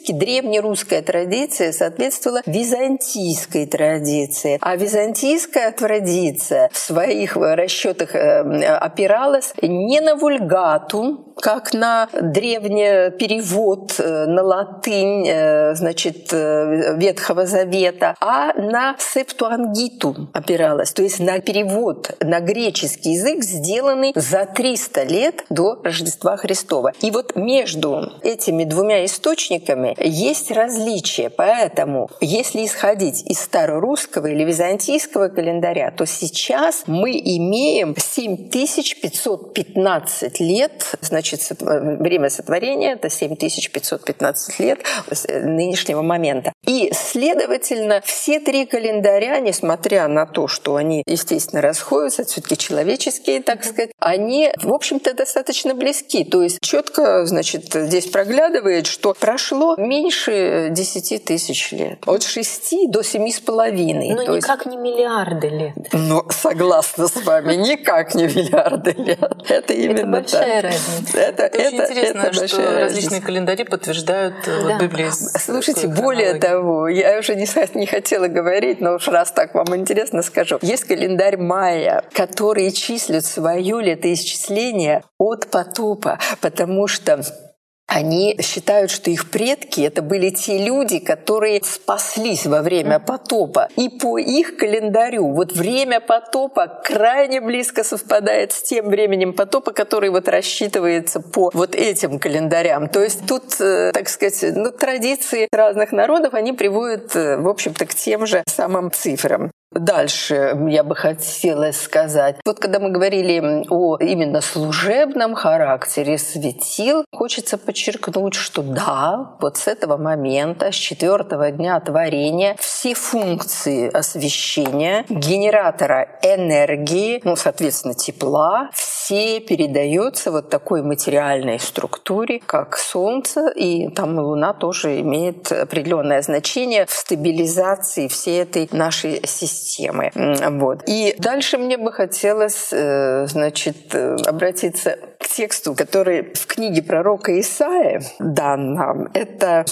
Фактически древнерусская традиция соответствовала византийской традиции. А византийская традиция в своих расчетах опиралась не на вульгату, как на древний перевод на латынь, значит, Ветхого Завета, а на септуангиту опиралась, то есть на перевод на греческий язык, сделанный за 300 лет до Рождества Христова. И вот между этими двумя источниками есть различия. Поэтому, если исходить из старорусского или византийского календаря, то сейчас мы имеем 7515 лет, значит, время сотворения — это 7515 лет с нынешнего момента. И, следовательно, все три календаря, несмотря на то, что они, естественно, расходятся, все-таки человеческие, так сказать, они, в общем-то, достаточно близки. То есть четко, значит, здесь проглядывает, что прошло меньше 10 тысяч лет. От 6 до 7,5. Но никак не миллиарды лет. Ну, согласна с вами, никак не миллиарды лет. Это именно так. Это большая разница. Это очень интересно, что различные календари подтверждают Библию. Слушайте, более того, я уже не хотела говорить, но уж раз так вам интересно, скажу. Есть календарь майя, который числит свое летоисчисление от потопа, потому что они считают, что их предки — это были те люди, которые спаслись во время потопа. И по их календарю вот время потопа крайне близко совпадает с тем временем потопа, который вот рассчитывается по вот этим календарям. То есть тут, так сказать, традиции разных народов, они приводят, в общем-то, к тем же самым цифрам. Дальше я бы хотела сказать. Вот когда мы говорили о именно служебном характере светил, хочется подчеркнуть, что да, вот с этого момента, с 4-го дня творения, все функции освещения, генератора энергии, соответственно, тепла, все передаются вот такой материальной структуре, как Солнце, и там Луна тоже имеет определенное значение в стабилизации всей этой нашей системы. Вот. И дальше мне бы хотелось, значит, обратиться к тексту, который в книге пророка Исаии дан нам. Это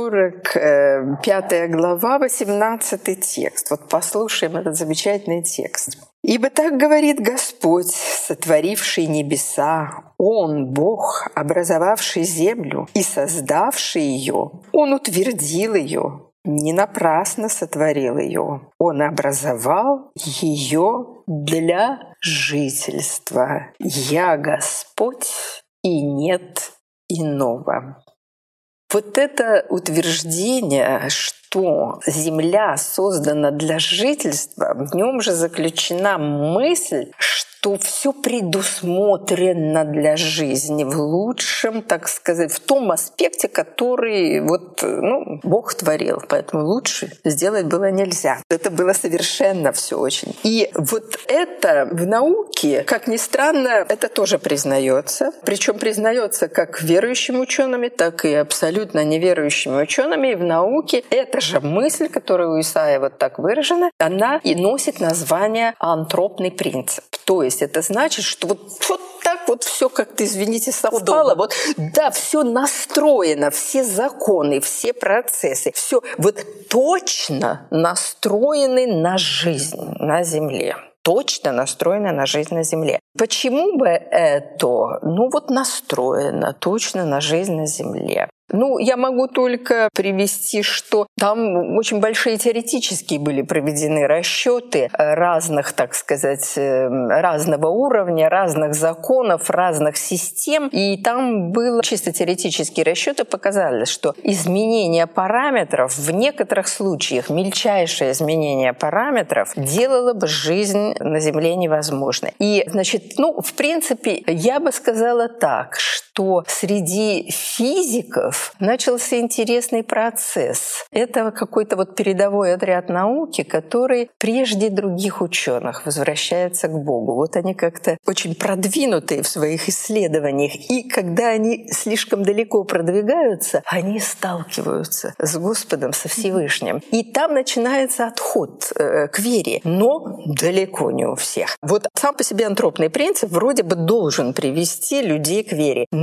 45 глава, 18 текст. Вот послушаем этот замечательный текст. «Ибо так говорит Господь, сотворивший небеса, Он, Бог, образовавший землю и создавший ее, Он утвердил ее. Не напрасно сотворил ее. Он образовал ее для жительства. Я Господь, и нет иного». Вот это утверждение, что земля создана для жительства, в нем же заключена мысль, что все предусмотрено для жизни в лучшем, так сказать, в том аспекте, который Бог творил. Поэтому лучше сделать было нельзя. Это было совершенно все очень. И вот это в науке, как ни странно, это тоже признается. Причем признается как верующими учеными, так и абсолютно неверующими учеными. И в науке эта же мысль, которая у Исаия вот так выражена, она и носит название антропный принцип. То есть это значит, что вот так вот все как-то, извините, совпало. Вот, да, все настроено, все законы, все процессы, все вот точно настроены на жизнь на Земле. Точно настроена на жизнь на Земле. Почему бы это? Настроено точно на жизнь на Земле. Я могу только привести, что там очень большие теоретические были проведены расчеты разных, так сказать, разного уровня, разных законов, разных систем. И там было чисто теоретические расчеты, показали, что изменение параметров в некоторых случаях, мельчайшее изменение параметров, делало бы жизнь на Земле невозможной. И, значит, в принципе, я бы сказала так, что среди физиков начался интересный процесс. Это какой-то передовой отряд науки, который прежде других ученых возвращается к Богу. Вот они как-то очень продвинутые в своих исследованиях. И когда они слишком далеко продвигаются, они сталкиваются с Господом, со Всевышним. И там начинается отход к вере, но далеко не у всех. Вот сам по себе антропный принцип вроде бы должен привести людей к вере.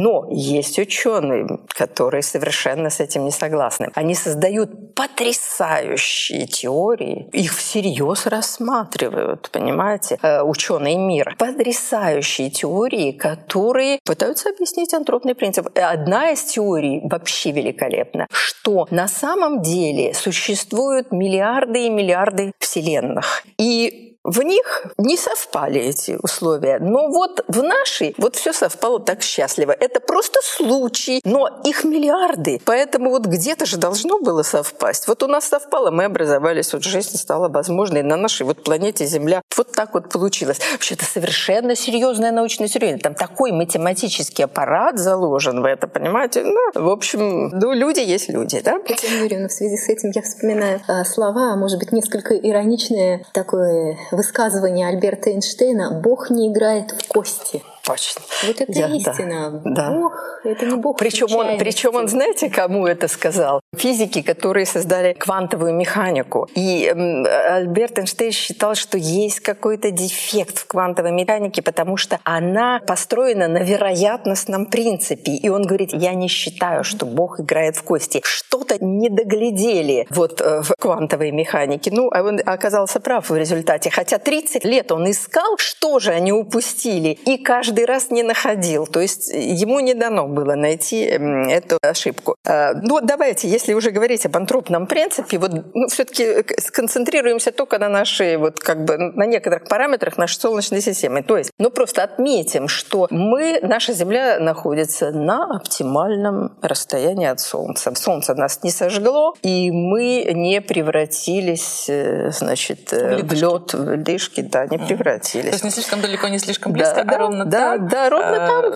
Но есть ученые, которые совершенно с этим не согласны. Они создают потрясающие теории, их всерьез рассматривают, понимаете, ученые мира. Потрясающие теории, которые пытаются объяснить антропный принцип. Одна из теорий вообще великолепна, что на самом деле существуют миллиарды и миллиарды вселенных. И в них не совпали эти условия. Но вот в нашей вот все совпало так счастливо. Это просто случай, но их миллиарды. Поэтому вот где-то же должно было совпасть. Вот у нас совпало, мы образовались, вот жизнь стала возможной на нашей вот планете Земля. Вот так вот получилось. Вообще, это совершенно серьезная научная серьезная. Там такой математический аппарат заложен в это, понимаете? Ну, в общем, люди есть люди, да? Татьяна Юрьевна, в связи с этим я вспоминаю слова, может быть, несколько ироничные, такое высказывание Альберта Эйнштейна: «Бог не играет в кости». Точно. Вот это истина. Да. Бог — это не Бог. Причем он, знаете, кому это сказал? Физики, которые создали квантовую механику. И Альберт Эйнштейн считал, что есть какой-то дефект в квантовой механике, потому что она построена на вероятностном принципе. И он говорит: я не считаю, что Бог играет в кости. Что-то не доглядели вот в квантовой механике. Ну, а он оказался прав в результате. Хотя 30 лет он искал, что же они упустили. И каждый раз не находил. То есть ему не дано было найти эту ошибку. Ну, давайте, если уже говорить об антропном принципе, вот все-таки сконцентрируемся только на нашей, вот как бы на некоторых параметрах нашей Солнечной системы. То есть, просто отметим, что наша Земля находится на оптимальном расстоянии от Солнца. Солнце нас не сожгло, и мы не превратились, значит, в лед, в льдышки, да, не превратились. То есть не слишком далеко, не слишком близко, ровно да, ровно там,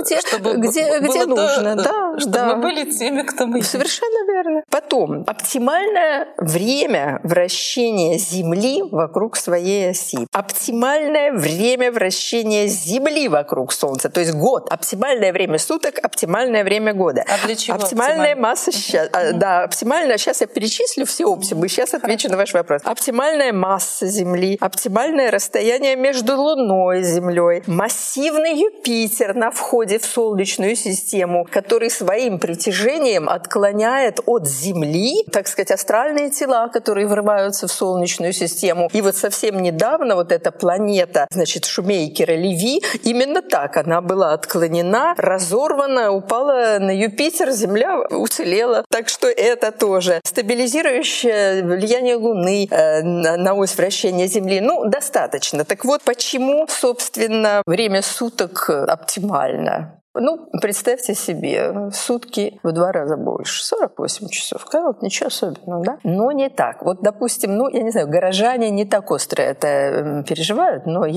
где нужно. Чтобы мы были теми, кто мы есть. Совершенно верно. Потом, оптимальное время вращения Земли вокруг своей оси. Оптимальное время вращения Земли вокруг Солнца. То есть год. Оптимальное время суток, оптимальное время года. А для чего? Оптимальная масса... Да, оптимальная... Сейчас я перечислю все оптимы. Сейчас отвечу на ваш вопрос. Оптимальная масса Земли. Оптимальное расстояние между Луной и Землей. Массивный Юпитер на входе в Солнечную систему, который своим притяжением отклоняет от Земли, так сказать, астральные тела, которые врываются в Солнечную систему. И вот совсем недавно вот эта планета, значит, Шумейкера-Леви, именно так она была отклонена, разорвана, упала на Юпитер, Земля уцелела. Так что это тоже стабилизирующее влияние Луны на ось вращения Земли. Достаточно. Так вот, почему, собственно, время суток оптимально? Представьте себе, сутки в 2 раза больше, 48 часов. Ничего особенного, да? Но не так. Вот, допустим, я не знаю, горожане не так остро это переживают, но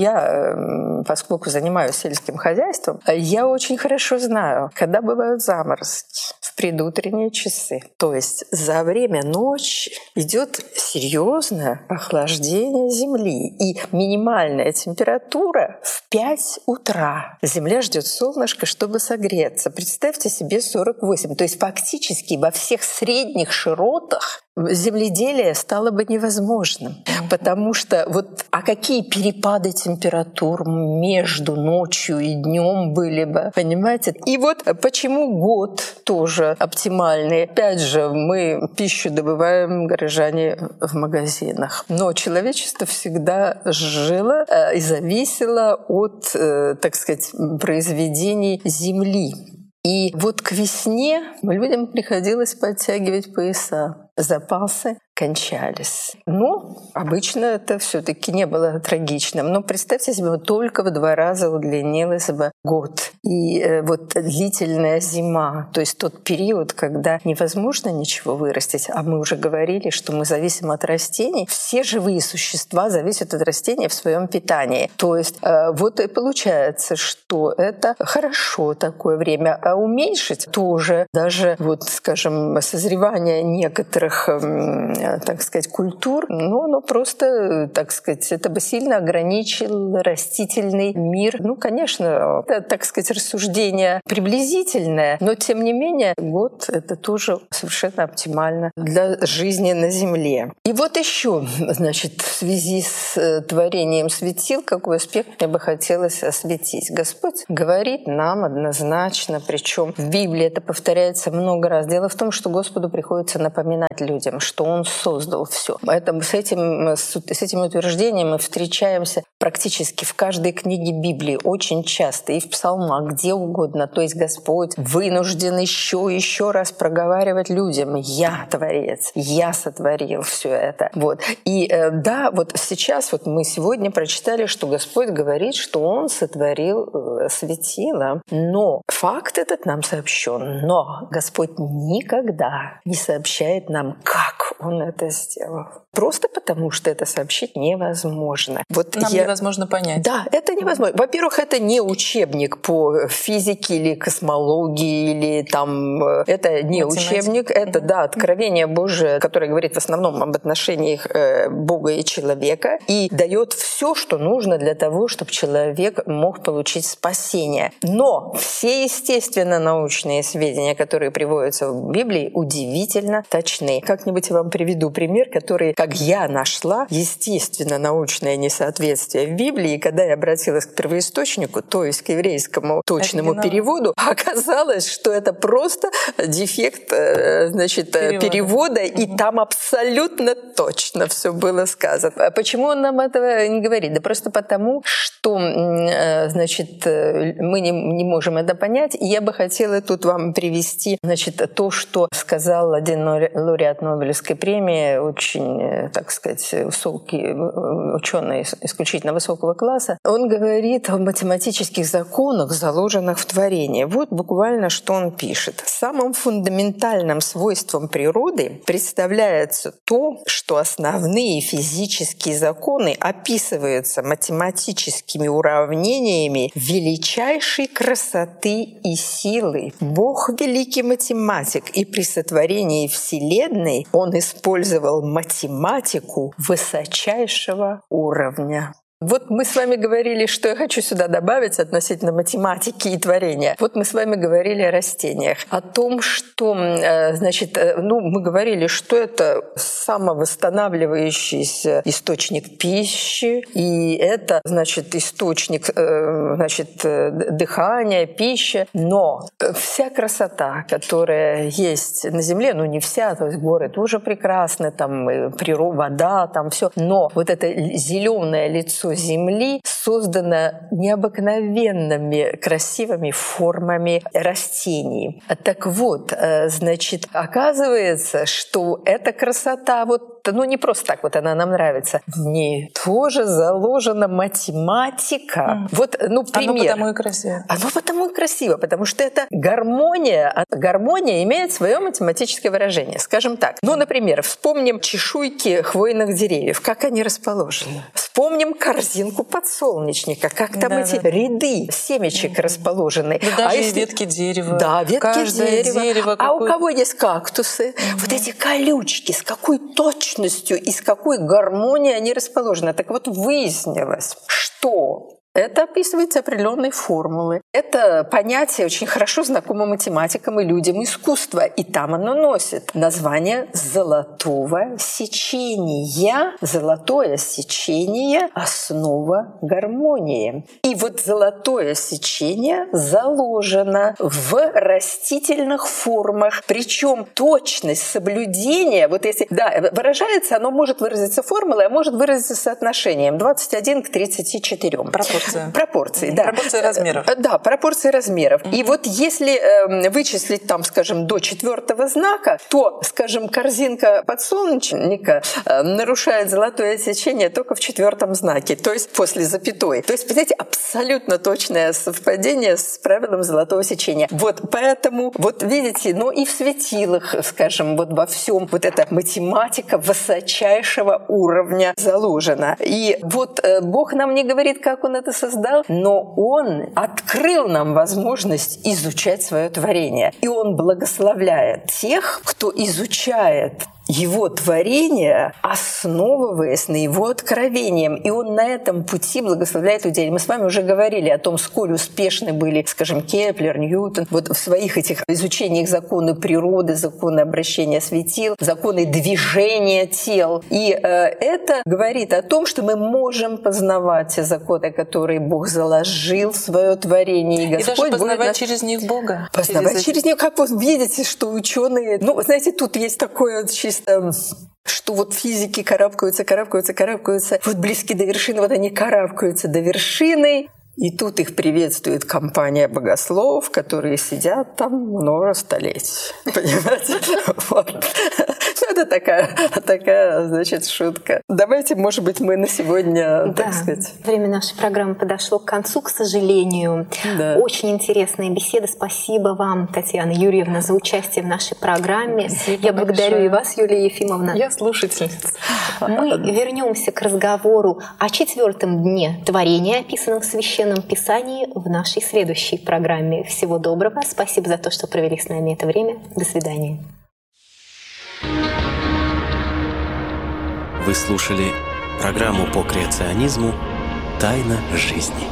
я, поскольку занимаюсь сельским хозяйством, я очень хорошо знаю, когда бывают заморозки в предутренние часы. То есть за время ночи идет серьезное охлаждение Земли, и минимальная температура в 5 утра. Земля ждет солнышко, чтобы согреться. Представьте себе 48. То есть фактически во всех средних широтах земледелие стало бы невозможным. Потому что какие перепады температур между ночью и днем были бы, понимаете? И почему год тоже оптимальный. Опять же, мы пищу добываем, горожане, в магазинах. Но человечество всегда жило и зависело от, так сказать, произведений Земли. И к весне людям приходилось подтягивать пояса. Запасы кончались. Но обычно это все-таки не было трагичным. Но представьте себе, только в 2 раза удлинилось бы год. И длительная зима, то есть тот период, когда невозможно ничего вырастить, а мы уже говорили, что мы зависим от растений. Все живые существа зависят от растений в своем питании. То есть и получается, что это хорошо такое время. А уменьшить тоже, даже скажем, созревание некоторых так сказать, культур, но просто, так сказать, это бы сильно ограничило растительный мир. Конечно, это, так сказать, рассуждение приблизительное, но, тем не менее, год — это тоже совершенно оптимально для жизни на Земле. И вот еще, значит, в связи с творением светил, какой аспект мне бы хотелось осветить. Господь говорит нам однозначно, причем в Библии это повторяется много раз. Дело в том, что Господу приходится напоминать людям, что Он создал все. Поэтому с этим утверждением мы встречаемся практически в каждой книге Библии очень часто, и в псалмах, где угодно. То есть Господь вынужден еще раз проговаривать людям: «Я Творец, Я сотворил все это». Вот. И да, вот сейчас вот мы сегодня прочитали, что Господь говорит, что Он сотворил светило. Но факт этот нам сообщен. Но Господь никогда не сообщает нам, как Он это сделал. Просто потому, что это сообщить невозможно. Вот нам невозможно понять. Да, это невозможно. Во-первых, это не учебник по физике или космологии, или там... Это не учебник, это, да, откровение Божие, которое говорит в основном об отношениях Бога и человека, и дает все, что нужно для того, чтобы человек мог получить спасение. Но все естественно-научные сведения, которые приводятся в Библии, удивительно точны. Как-нибудь я вам приведу пример, который, как я нашла, естественно-научное несоответствие в Библии. И когда я обратилась к первоисточнику, то есть к еврейскому точному переводу, оказалось, что это просто дефект, значит, перевода, и там абсолютно точно все было сказано. Почему он нам этого не говорит? Да просто потому, что, значит, мы не можем это понять. И я бы хотела тут вам привести, значит, то, что сказал один лауреат Нобелевской премии, очень, так сказать, высокий ученый исключительно высокого класса. Он говорит о математических законах, заложенных в творении. Вот буквально, что он пишет. Самым фундаментальным свойством природы представляется то, что основные физические законы описываются математическими уравнениями величайшей красоты и силы. Бог — великий математик, и при сотворении Вселенной Он использовал математику высочайшего уровня. Вот мы с вами говорили, что я хочу сюда добавить относительно математики и творения. Вот мы с вами говорили о растениях, о том, что, значит, мы говорили, что это самовосстанавливающийся источник пищи, и это, значит, источник, значит, дыхания, пищи. Но вся красота, которая есть на Земле, не вся, то есть горы тоже прекрасны, там природа, вода, там все. Но вот это зеленое лицо Земли создано необыкновенными красивыми формами растений. Так вот, значит, оказывается, что эта красота не просто так вот она нам нравится. В ней тоже заложена математика. Вот, пример. Оно потому и красиво. Оно потому и красиво, потому что это гармония. Гармония имеет свое математическое выражение. Скажем так. Например, вспомним чешуйки хвойных деревьев. Как они расположены. Вспомним корзинку подсолнечника. Как там эти ряды семечек расположены. Даже ветки дерева. Да, ветки каждое дерева. А у кого есть кактусы? Вот эти колючки, с какой точностью и с какой гармонией они расположены. Так вот, выяснилось, что это описывается определенной формулой. Это понятие очень хорошо знакомо математикам и людям искусства. И там оно носит название золотого сечения. Золотое сечение – основа гармонии. И вот золотое сечение заложено в растительных формах. Причем точность соблюдения, выражается, оно может выразиться формулой, а может выразиться соотношением 21 к 34. Пропорции, да. Пропорции размеров. Да, пропорции размеров. И вот если вычислить там, скажем, до 4-го знака, то, скажем, корзинка подсолнечника нарушает золотое сечение только в 4-м знаке, то есть после запятой. То есть, понимаете, абсолютно точное совпадение с правилом золотого сечения. Вот поэтому, видите, и в светилах, скажем, во всем эта математика высочайшего уровня заложена. И Бог нам не говорит, как Он это создал, но Он открыл нам возможность изучать свое творение. И Он благословляет тех, кто изучает его творение, основываясь на его откровениям. И он на этом пути благословляет людей. Мы с вами уже говорили о том, сколь успешны были, скажем, Кеплер, Ньютон, вот в своих этих изучениях законы природы, законы обращения светил, законы движения тел. И это говорит о том, что мы можем познавать те законы, которые Бог заложил в свое творение. И Господь даже познавать будет через них Бога. Познавать через них. Как вы видите, что ученые, знаете, тут есть такое чисто, что вот физики карабкаются. Вот близки до вершины, вот они карабкаются до вершины. И тут их приветствует компания богословов, которые сидят там много столетий. Понимаете? Это такая, значит, шутка. Давайте, может быть, мы на сегодня, так сказать... Время нашей программы подошло к концу, к сожалению. Да. Очень интересная беседа. Спасибо вам, Татьяна Юрьевна, за участие в нашей программе. Спасибо Я благодарю большое. И вас, Юлия Ефимовна. Я слушательница. Мы вернемся к разговору о 4-м дне творения, описанном в Священном Писании, в нашей следующей программе. Всего доброго. Спасибо за то, что провели с нами это время. До свидания. Вы слушали программу по креационизму «Тайна жизни».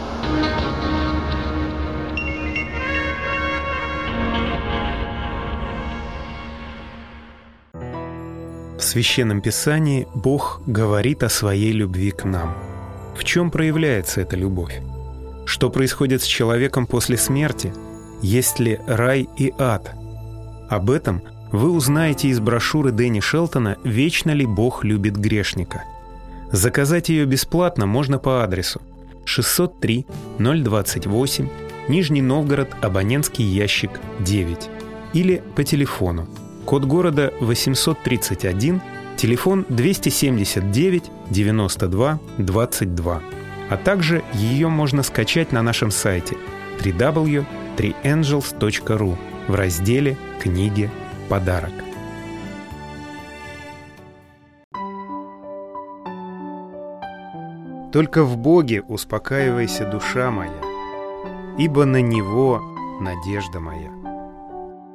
В Священном Писании Бог говорит о своей любви к нам. В чем проявляется эта любовь? Что происходит с человеком после смерти? Есть ли рай и ад? Об этом вы узнаете из брошюры Дэнни Шелтона «Вечно ли Бог любит грешника?». Заказать ее бесплатно можно по адресу 603 028, Нижний Новгород, абонентский ящик 9, или по телефону, код города 831, телефон 279 92 22. А также ее можно скачать на нашем сайте www.3angels.ru в разделе «Книги. Подарок». Только в Боге успокаивайся, душа моя, ибо на Него надежда моя.